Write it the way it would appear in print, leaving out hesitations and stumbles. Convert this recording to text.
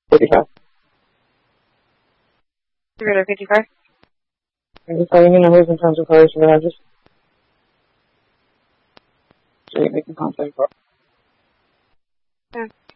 55. 355. I'm just letting you know who's in terms of colors for the hedges. So you're making contact for. Yeah.